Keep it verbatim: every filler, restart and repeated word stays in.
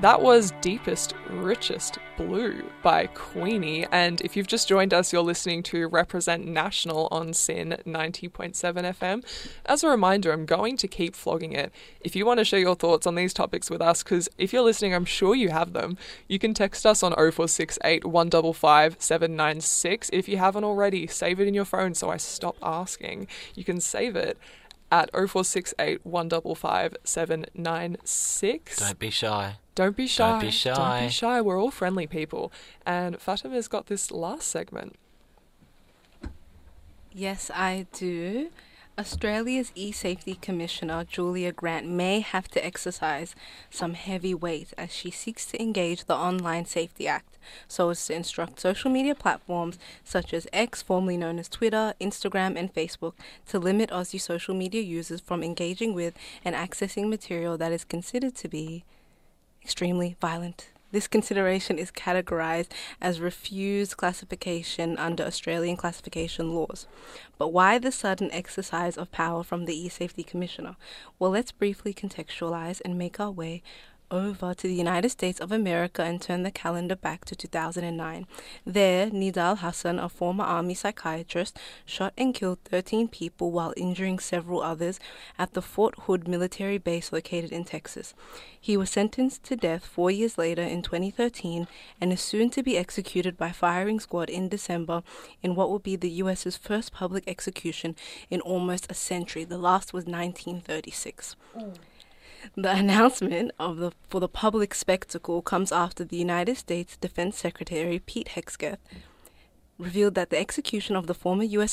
That was Deepest, Richest Blue by Queenie. And if you've just joined us, you're listening to Represent National on S Y N ninety point seven F M. As a reminder, I'm going to keep flogging it. If you want to share your thoughts on these topics with us, because if you're listening, I'm sure you have them, you can text us on oh four six eight, one five five, seven nine six. If you haven't already, save it in your phone so I stop asking. You can save it at oh four six eight, one five five, seven nine six. Don't be shy. Don't be shy. Don't be shy. Don't be shy. We're all friendly people. And Fatima's got this last segment. Yes, I do. Australia's e-safety commissioner, Julia Grant, may have to exercise some heavy weight as she seeks to engage the Online Safety Act so as to instruct social media platforms such as X, formerly known as Twitter, Instagram and Facebook, to limit Aussie social media users from engaging with and accessing material that is considered to be extremely violent. This consideration is categorized as refused classification under Australian classification laws. But why the sudden exercise of power from the e-safety commissioner? Well, let's briefly contextualize and make our way over to the United States of America and turn the calendar back to two thousand nine. There, Nidal Hassan, a former army psychiatrist, shot and killed thirteen people while injuring several others at the Fort Hood military base located in Texas. He was sentenced to death four years later in twenty thirteen and is soon to be executed by firing squad in December in what will be the U S's first public execution in almost a century. The last was nineteen thirty-six. Mm. The announcement of the for the public spectacle comes after the United States Defense Secretary Pete Hegseth revealed that the execution of the former U S